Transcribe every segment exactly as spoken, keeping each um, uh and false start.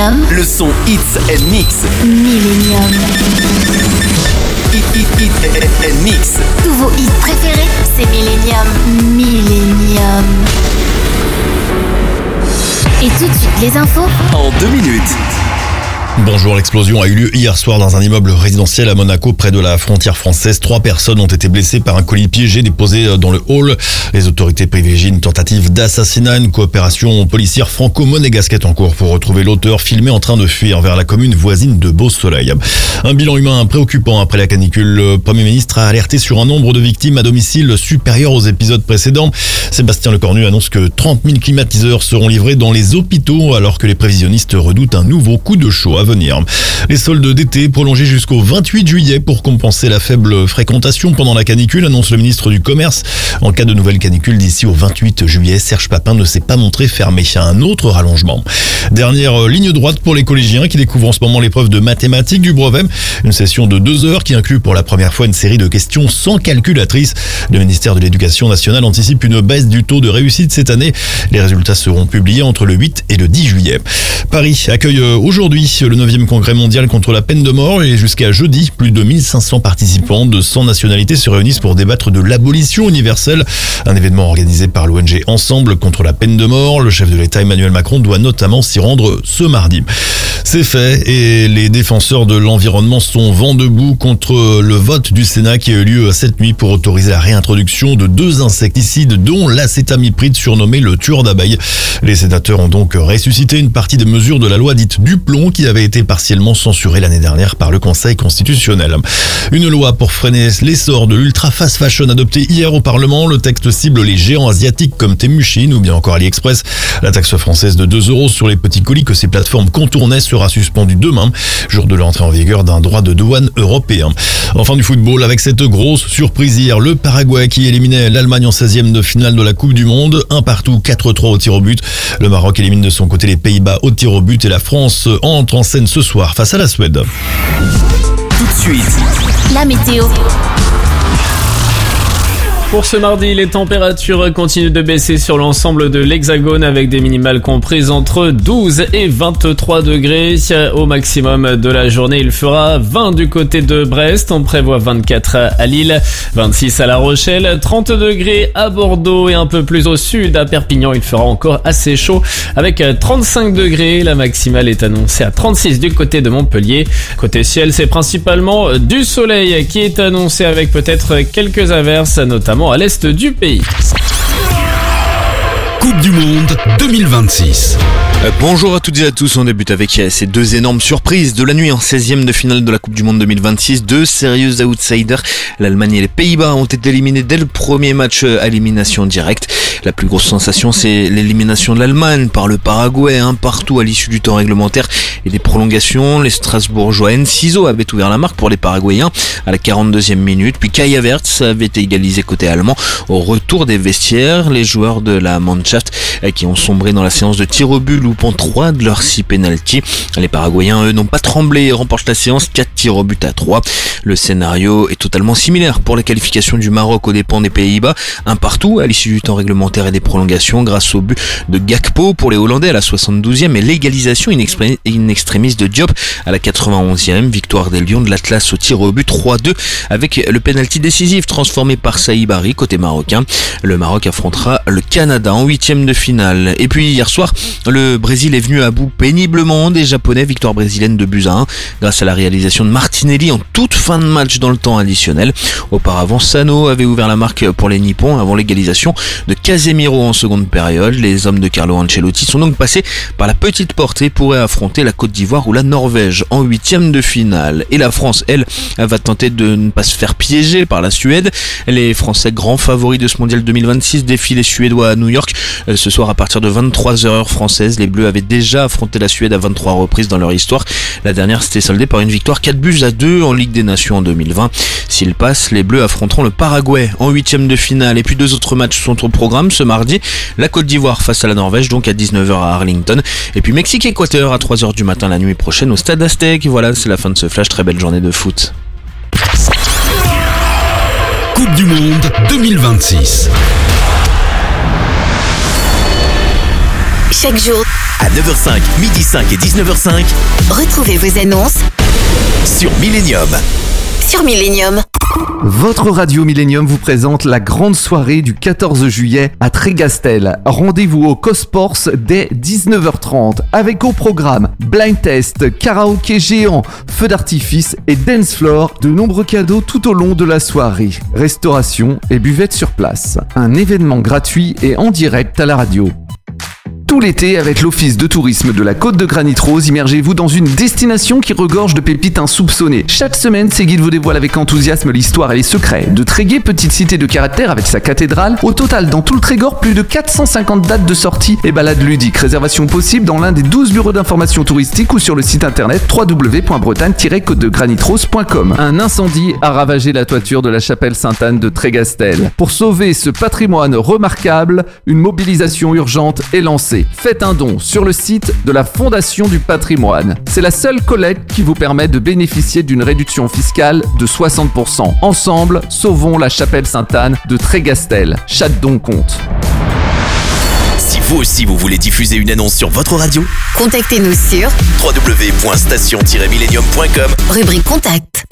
Millennium. Le son Hits and Mix. Millennium. Hit, hit, hit and Mix. Tous vos hits préférés, c'est Millennium. Millennium. Et tout de suite, les infos En deux minutes. Bonjour, l'explosion a eu lieu hier soir dans un immeuble résidentiel à Monaco, près de la frontière française. Trois personnes ont été blessées par un colis piégé déposé dans le hall. Les autorités privilégient une tentative d'assassinat. Une coopération policière franco-monégasque est en cours pour retrouver l'auteur filmé en train de fuir vers la commune voisine de Beau-Soleil. Un bilan humain préoccupant après la canicule. Le Premier ministre a alerté sur un nombre de victimes à domicile supérieur aux épisodes précédents. Sébastien Lecornu annonce que trente mille climatiseurs seront livrés dans les hôpitaux alors que les prévisionnistes redoutent un nouveau coup de chaud à venir. Les soldes d'été prolongés jusqu'au vingt-huit juillet pour compenser la faible fréquentation pendant la canicule, annonce le ministre du Commerce. En cas de nouvelle canicule d'ici au vingt-huit juillet, Serge Papin ne s'est pas montré fermé à un autre rallongement. Dernière ligne droite pour les collégiens qui découvrent en ce moment l'épreuve de mathématiques du brevet. Une session de deux heures qui inclut pour la première fois une série de questions sans calculatrice. Le ministère de l'Éducation nationale anticipe une baisse du taux de réussite cette année. Les résultats seront publiés entre le huit et le dix juillet. Paris accueille aujourd'hui le neuvième congrès mondial contre la peine de mort et jusqu'à jeudi, plus de mille cinq cents participants de cent nationalités se réunissent pour débattre de l'abolition universelle. Un événement organisé par l'O N G Ensemble contre la peine de mort. Le chef de l'État Emmanuel Macron doit notamment s'y rendre ce mardi. C'est fait et les défenseurs de l'environnement sont vent debout contre le vote du Sénat qui a eu lieu cette nuit pour autoriser la réintroduction de deux insecticides dont l'acétamipride surnommé le tueur d'abeilles. Les sénateurs ont donc ressuscité une partie des mesures de la loi dite Duplon qui avait été partiellement censurée l'année dernière par le Conseil constitutionnel. Une loi pour freiner l'essor de l'ultra fast fashion adoptée hier au Parlement. Le texte cible les géants asiatiques comme Temu Shein ou bien encore AliExpress. La taxe française de deux euros sur les petits colis que ces plateformes contournaient sera suspendue demain, jour de l'entrée en vigueur d'un droit de douane européen. Enfin du football avec cette grosse surprise hier, le Paraguay qui éliminait l'Allemagne en seizième de finale de la Coupe du Monde. Un partout, quatre trois au tir au but. Le Maroc élimine de son côté les Pays-Bas au tir au but et la France entre en scène ce soir face à la Suède. Tout de suite, la météo. Pour ce mardi, les températures continuent de baisser sur l'ensemble de l'Hexagone avec des minimales comprises entre douze et vingt-trois degrés. Au maximum de la journée, il fera vingt du côté de Brest. On prévoit vingt-quatre à Lille, vingt-six à La Rochelle, trente degrés à Bordeaux et un peu plus au sud à Perpignan. Il fera encore assez chaud avec trente-cinq degrés. La maximale est annoncée à trente-six du côté de Montpellier. Côté ciel, c'est principalement du soleil qui est annoncé avec peut-être quelques averses, notamment à l'est du pays. Coupe du Monde deux mille vingt-six. Bonjour à toutes et à tous, on débute avec ces deux énormes surprises de la nuit en seizième de finale de la Coupe du Monde deux mille vingt-six. Deux sérieux outsiders, l'Allemagne et les Pays-Bas ont été éliminés dès le premier match à élimination directe. La plus grosse sensation, c'est l'élimination de l'Allemagne par le Paraguay, un partout à l'issue du temps réglementaire et des prolongations. Les Strasbourgeois Enciso avaient ouvert la marque pour les Paraguayens à la quarante-deuxième minute, puis Kai Havertz avait égalisé côté allemand au retour des vestiaires. Les joueurs de la Mannschaft qui ont sombré dans la séance de tir au but loupant trois de leurs six pénaltys. Les Paraguayens, eux, n'ont pas tremblé et remportent la séance quatre tirs au but à trois. Le scénario est totalement similaire pour la qualification du Maroc aux dépens des Pays-Bas. Un partout à l'issue du temps réglementaire et des prolongations grâce au but de Gakpo pour les Hollandais à la soixante-douzième et l'égalisation in extremis de Diop à la quatre-vingt-onzième. Victoire des Lions de l'Atlas au tir au but trois deux avec le pénalty décisif transformé par Saïd Barry côté marocain. Le Maroc affrontera le Canada en huitième de finale. Et puis hier soir, le Brésil est venu à bout péniblement des Japonais, victoire brésilienne de buts à un grâce à la réalisation de Martinelli en toute fin de match dans le temps additionnel. Auparavant, Sano avait ouvert la marque pour les Nippons avant l'égalisation de Casemiro en seconde période. Les hommes de Carlo Ancelotti sont donc passés par la petite porte et pourraient affronter la Côte d'Ivoire ou la Norvège en huitième de finale. Et la France, elle, va tenter de ne pas se faire piéger par la Suède. Les Français, grands favoris de ce mondial deux mille vingt-six, défient les Suédois à New York ce soir à partir de vingt-trois heures françaises. Les Bleus avaient déjà affronté la Suède à vingt-trois reprises dans leur histoire. La dernière s'était soldée par une victoire quatre buts à deux en Ligue des Nations en deux mille vingt. S'ils passent, les Bleus affronteront le Paraguay en huitième de finale. Et puis deux autres matchs sont au programme ce mardi. La Côte d'Ivoire face à la Norvège, donc à dix-neuf heures à Arlington. Et puis Mexique-Équateur à trois heures du matin la nuit prochaine au Stade Aztec. Voilà, c'est la fin de ce flash. Très belle journée de foot. Coupe du Monde deux mille vingt-six. Chaque jour, À neuf heures cinq, midi cinq et dix-neuf heures cinq Retrouvez vos annonces sur Millennium. sur Millennium. Votre radio Millennium vous présente la grande soirée du quatorze juillet à Trégastel. Rendez-vous au Cosports dès dix-neuf heures trente avec au programme blind test, karaoké géant, feu d'artifice et dance floor. De nombreux cadeaux tout au long de la soirée. Restauration et buvette sur place. Un événement gratuit et en direct à la radio. Tout l'été, avec l'Office de tourisme de la Côte de Granit-Rose, immergez-vous dans une destination qui regorge de pépites insoupçonnées. Chaque semaine, ces guides vous dévoilent avec enthousiasme l'histoire et les secrets de Tréguier, petite cité de caractère avec sa cathédrale. Au total, dans tout le Trégor, plus de quatre cent cinquante dates de sortie et balades ludiques. Réservation possible dans l'un des douze bureaux d'information touristique ou sur le site internet w w w point bretagne tiret côte de granitrose point com. Un incendie a ravagé la toiture de la chapelle Sainte-Anne de Trégastel. Pour sauver ce patrimoine remarquable, une mobilisation urgente est lancée. Faites un don sur le site de la Fondation du Patrimoine. C'est la seule collecte qui vous permet de bénéficier d'une réduction fiscale de soixante pour cent. Ensemble, sauvons la chapelle Sainte-Anne de Trégastel. Chaque don compte. Si vous aussi vous voulez diffuser une annonce sur votre radio, Contactez-nous sur w w w point station tiret millennium point com. rubrique Contact.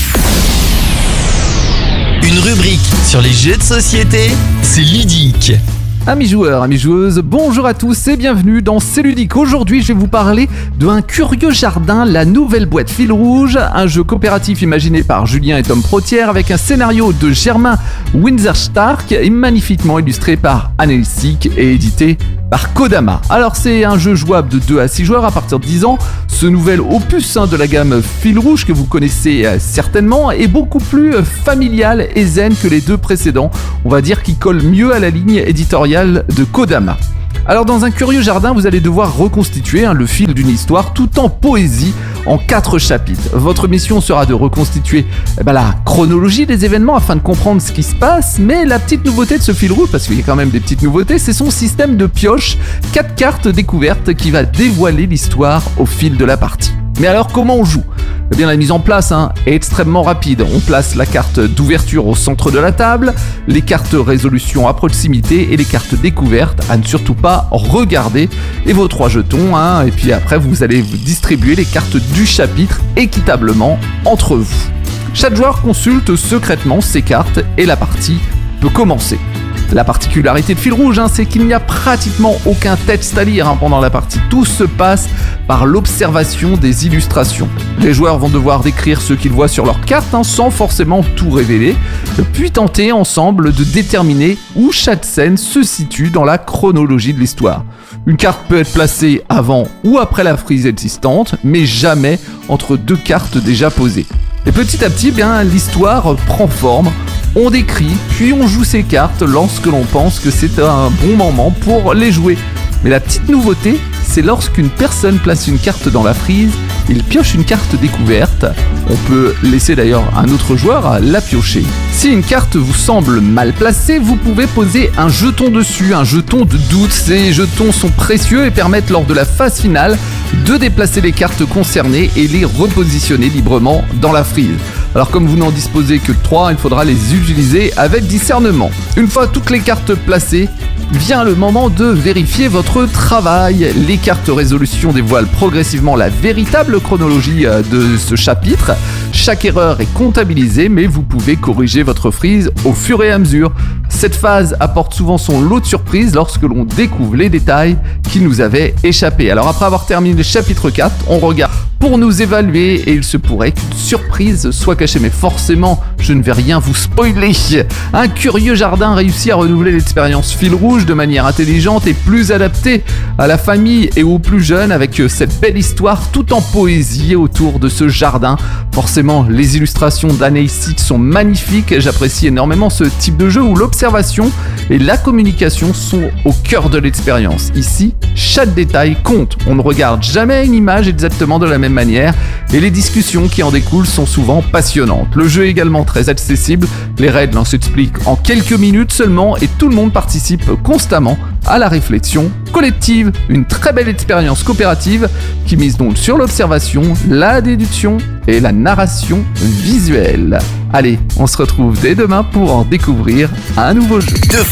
Une rubrique sur les jeux de société, c'est ludique. Amis joueurs, amis joueuses, bonjour à tous et bienvenue dans C'est Ludique. Aujourd'hui, je vais vous parler d'un curieux jardin, la nouvelle boîte fil rouge, un jeu coopératif imaginé par Julien et Tom Protière avec un scénario de Germain Windsor-Stark et magnifiquement illustré par Analysic et édité par Kodama. Alors c'est un jeu jouable de deux à six joueurs à partir de dix ans. Ce nouvel opus hein, de la gamme fil rouge que vous connaissez euh, certainement est beaucoup plus euh, familial et zen que les deux précédents. On va dire qu'il colle mieux à la ligne éditoriale de Kodama. Alors dans un curieux jardin, vous allez devoir reconstituer hein, le fil d'une histoire tout en poésie en quatre chapitres. Votre mission sera de reconstituer eh ben, la chronologie des événements afin de comprendre ce qui se passe, mais la petite nouveauté de ce fil rouge, parce qu'il y a quand même des petites nouveautés, c'est son système de pioche, quatre cartes découvertes qui va dévoiler l'histoire au fil de la partie. Mais alors comment on joue ? Eh bien la mise en place hein, est extrêmement rapide. On place la carte d'ouverture au centre de la table, les cartes résolution à proximité et les cartes découvertes à ne surtout pas regarder. Et vos trois jetons, hein, et puis après vous allez vous distribuer les cartes du chapitre équitablement entre vous. Chaque joueur consulte secrètement ses cartes et la partie peut commencer. La particularité de fil rouge, hein, c'est qu'il n'y a pratiquement aucun texte à lire hein, pendant la partie. Tout se passe par l'observation des illustrations. Les joueurs vont devoir décrire ce qu'ils voient sur leur carte hein, sans forcément tout révéler, puis tenter ensemble de déterminer où chaque scène se situe dans la chronologie de l'histoire. Une carte peut être placée avant ou après la frise existante, mais jamais entre deux cartes déjà posées. Et petit à petit, bien, l'histoire prend forme. On décrit, puis on joue ses cartes lorsque l'on pense que c'est un bon moment pour les jouer. Mais la petite nouveauté, c'est lorsqu'une personne place une carte dans la frise, il pioche une carte découverte. On peut laisser d'ailleurs un autre joueur la piocher. Si une carte vous semble mal placée, vous pouvez poser un jeton dessus, un jeton de doute. Ces jetons sont précieux et permettent lors de la phase finale de déplacer les cartes concernées et les repositionner librement dans la frise. Alors comme vous n'en disposez que de trois, il faudra les utiliser avec discernement. Une fois toutes les cartes placées, vient le moment de vérifier votre travail. Les cartes résolution dévoilent progressivement la véritable chronologie de ce chapitre. Chaque erreur est comptabilisée, mais vous pouvez corriger votre frise au fur et à mesure. Cette phase apporte souvent son lot de surprises lorsque l'on découvre les détails qui nous avaient échappé. Alors après avoir terminé le chapitre quatre, on regarde pour nous évaluer et il se pourrait qu'une surprise soit cachée. Mais forcément, je ne vais rien vous spoiler. Un curieux jardin réussit à renouveler l'expérience fil rouge de manière intelligente et plus adaptée à la famille et aux plus jeunes avec cette belle histoire tout en poésie autour de ce jardin. Forcément, les illustrations d'Anaïsite sont magnifiques. J'apprécie énormément ce type de jeu où l'observation et la communication sont au cœur de l'expérience. Ici, chaque détail compte. On ne regarde jamais une image exactement de la même manière et les discussions qui en découlent sont souvent passionnantes. Le jeu est également très accessible. Les règles en s'expliquent en quelques minutes seulement et tout le monde participe constamment à la réflexion collective. Une très belle expérience coopérative qui mise donc sur l'observation, la déduction et la narration visuelle. Allez, on se retrouve dès demain pour en découvrir un nouveau jeu.